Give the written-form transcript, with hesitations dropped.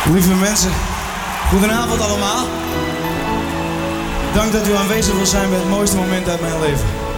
Lieve mensen, goedenavond allemaal. Dank dat u aanwezig wil zijn bij het mooiste moment uit mijn leven.